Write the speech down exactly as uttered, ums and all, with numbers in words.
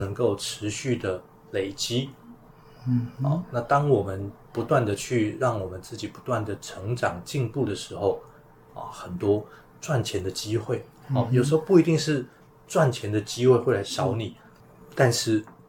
能够持续的累积。嗯，好，那当我们不断的去让我们自己不断的成长进步的时候，啊，很多赚钱的机会，哦，有时候不一定是赚钱的机会会来找你，嗯，但是